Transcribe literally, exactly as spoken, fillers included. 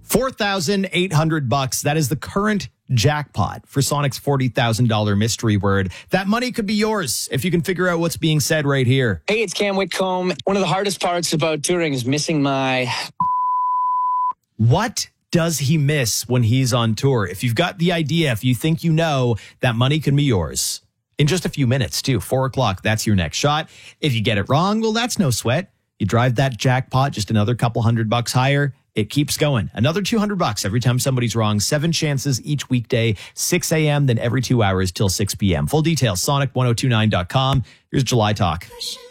four thousand eight hundred bucks. That is the current jackpot for Sonic's forty thousand dollars mystery word. That money could be yours if you can figure out what's being said right here. Hey, it's Cam Whitcomb. One of the hardest parts about touring is missing my... What does he miss when he's on tour? If you've got the idea, if you think you know, that money can be yours. In just a few minutes, too. Four o'clock, that's your next shot. If you get it wrong, well, that's no sweat. You drive that jackpot just another couple hundred bucks higher. It keeps going. Another two hundred bucks every time somebody's wrong. Seven chances each weekday, six a.m., then every two hours till six p.m. Full details, sonic ten twenty-nine dot com. Here's July Talk.